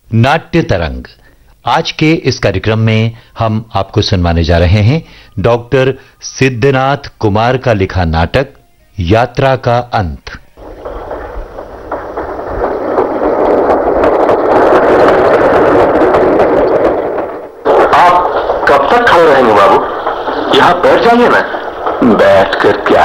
नाट्य तरंग। आज के इस कार्यक्रम में हम आपको सुनवाने जा रहे हैं डॉक्टर सिद्धनाथ कुमार का लिखा नाटक यात्रा का अंत। आप कब तक खड़े रहेंगे बाबू? यहाँ बैठ जाइए ना। बैठ कर क्या